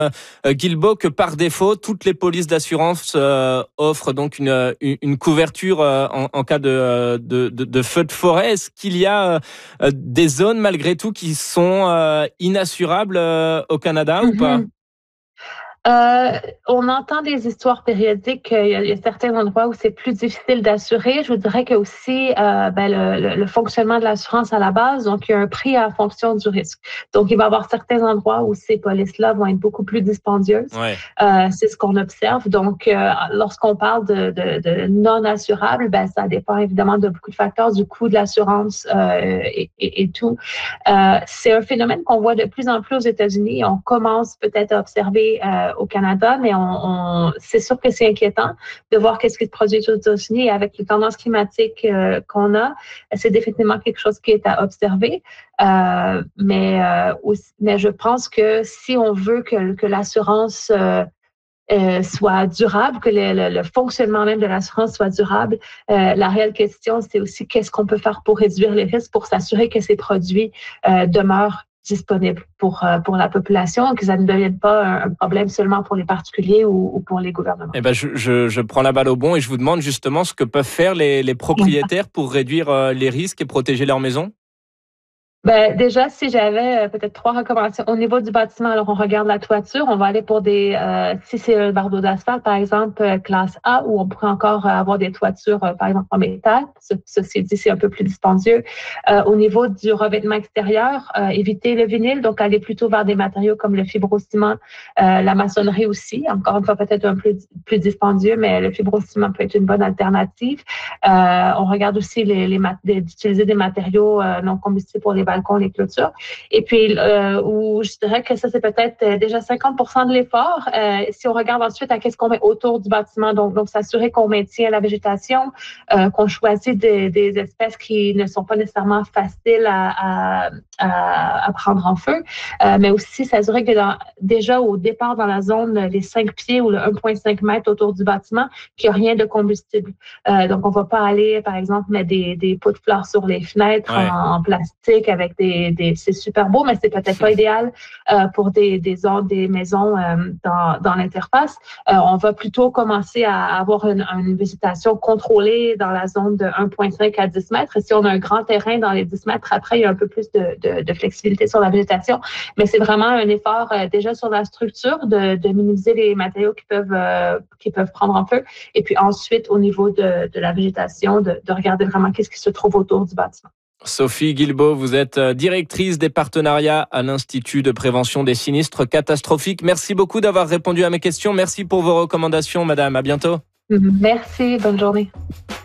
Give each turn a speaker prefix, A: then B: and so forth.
A: Guilbeault, que par défaut, toutes les polices d'assurance offrent donc une couverture en cas de feu de forêt. Est-ce qu'il y a des zones malgré tout qui sont inassurables au Canada ou pas?
B: Mhm. Euh, on entend des histoires périodiques. Il y a certains endroits où c'est plus difficile d'assurer. Je vous dirais que aussi le fonctionnement de l'assurance à la base, donc il y a un prix en fonction du risque. Donc il va y avoir certains endroits où ces polices-là vont être beaucoup plus dispendieuses.
A: Ouais.
B: C'est ce qu'on observe. Donc lorsqu'on parle de non assurable, ça dépend évidemment de beaucoup de facteurs, du coût de l'assurance et tout. C'est un phénomène qu'on voit de plus en plus aux États-Unis. On commence peut-être à observer au Canada, mais c'est sûr que c'est inquiétant de voir qu'est-ce qui se produit aux États-Unis. Et avec les tendances climatiques qu'on a, c'est définitivement quelque chose qui est à observer. Mais je pense que si on veut que l'assurance soit durable, que le fonctionnement même de l'assurance soit durable. La réelle question, c'est aussi qu'est-ce qu'on peut faire pour réduire les risques, pour s'assurer que ces produits demeurent disponibles pour la population, que ça ne devienne pas un problème seulement pour les particuliers ou pour les gouvernements.
A: Eh ben, je prends la balle au bon et je vous demande justement ce que peuvent faire les propriétaires pour réduire les risques et protéger leur maison.
B: Déjà, si j'avais peut-être 3 recommandations au niveau du bâtiment, alors on regarde la toiture, on va aller pour si c'est un bardeau d'asphalte, par exemple, classe A, où on pourrait encore avoir des toitures, par exemple, en métal. Ceci dit, c'est un peu plus dispendieux. Au niveau du revêtement extérieur, éviter le vinyle, donc aller plutôt vers des matériaux comme le fibrociment, la maçonnerie aussi. Encore une fois, peut-être un peu plus dispendieux, mais le fibrociment peut être une bonne alternative. On regarde aussi d'utiliser des matériaux non combustibles pour les balcons, les clôtures. Et puis, où je dirais que ça, c'est peut-être déjà 50% de l'effort. Si on regarde ensuite à qu'est-ce qu'on met autour du bâtiment, donc s'assurer qu'on maintient la végétation, qu'on choisit des espèces qui ne sont pas nécessairement faciles à prendre en feu, mais aussi s'assurer que déjà au départ dans la zone, les 5 pieds ou le 1,5 mètre autour du bâtiment, qu'il n'y a rien de combustible. Donc, on ne va pas aller, par exemple, mettre des pots de fleurs sur les fenêtres
A: Ouais.
B: en plastique avec c'est super beau, mais c'est peut-être pas idéal pour des maisons dans l'interface. On va plutôt commencer à avoir une végétation contrôlée dans la zone de 1,5 à 10 mètres. Et si on a un grand terrain dans les 10 mètres, après, il y a un peu plus de flexibilité sur la végétation. Mais c'est vraiment un effort déjà sur la structure de minimiser les matériaux qui peuvent prendre en feu. Et puis ensuite, au niveau de la végétation, de regarder vraiment qu'est-ce qui se trouve autour du bâtiment.
A: Sophie Guilbeault, vous êtes directrice des partenariats à l'Institut de prévention des sinistres catastrophiques. Merci beaucoup d'avoir répondu à mes questions. Merci pour vos recommandations, madame. À bientôt.
B: Merci, bonne journée.